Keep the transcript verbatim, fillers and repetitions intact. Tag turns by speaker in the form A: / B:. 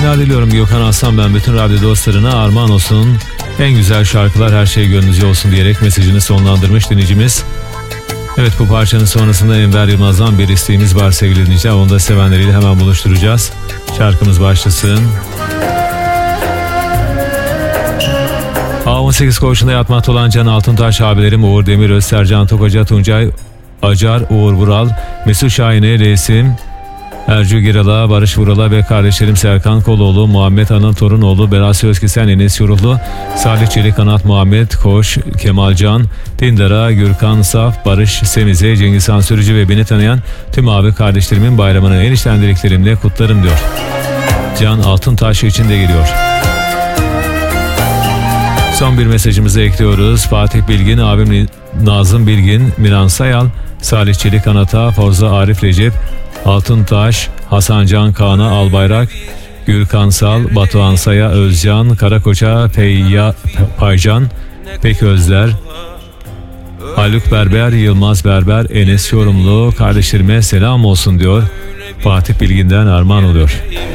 A: yayınlar diliyorum. Gökhan Aslan ben. Bütün radyo dostlarına armağan olsun. En güzel şarkılar her şey gönlünüzce olsun diyerek mesajını sonlandırmış dinleyicimiz. Evet, bu parçanın sonrasında Enver Yılmaz'dan bir isteğimiz var sevgili dinleyiciler. Onu da sevenleriyle hemen buluşturacağız. Şarkımız başlasın. A on sekiz koğuşunda yatmakta olan Can Altuntaş abilerim Uğur Demiröz, Sercan Tokaca, Tuncay Acar, Uğur Vural, Mesut Şahin'e, Resim Ercü Giral'a, Barış Vural'a ve kardeşlerim Serkan Koloğlu, Muhammed Anıl Torunoğlu, Berasi Özkesen, Enes Yorullu, Salih Çelik, Kanat Muhammed Koş, Kemal Can, Dindar'a, Gürkan Saf, Barış Semize, Cengiz Han Sürücü ve beni tanıyan tüm abi kardeşlerimin bayramını en içten dileklerimle kutlarım diyor. Can Altuntaş için de geliyor. Son bir mesajımızı ekliyoruz. Fatih Bilgin, abim Nazım Bilgin, Miran Sayal, Salih Çelik Kanat'a, Forza Arif Recep, Altuntaş, Hasan Can Kaan'a, Albayrak, Gürkan Sal, Batuhan Say'a, Özcan Karakoç'a, Feyya Paycan, Pek Özler, Haluk Berber, Yılmaz Berber, Enes Yorumlu kardeşlerime selam olsun diyor. Fatih Bilgin'den armağan oluyor.